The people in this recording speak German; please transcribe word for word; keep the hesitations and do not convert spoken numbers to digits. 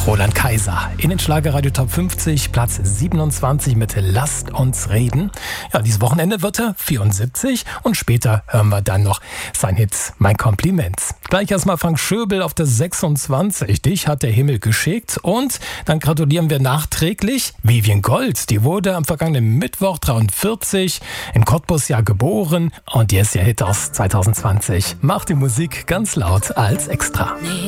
Roland Kaiser in den Schlagerradio Top fünfzig, Platz siebenundzwanzig mit Lasst uns reden. Ja, dieses Wochenende wird er vierundsiebzig und später hören wir dann noch sein Hit Mein Kompliment. Gleich erstmal Frank Schöbel auf der sechsundzwanzig. Dich hat der Himmel geschickt. Und dann gratulieren wir nachträglich Vivien Gold. Die wurde am vergangenen Mittwoch dreiundvierzig in Cottbus ja geboren. Und die ist ja Hit aus zwanzig zwanzig. Macht die Musik ganz laut als Extra.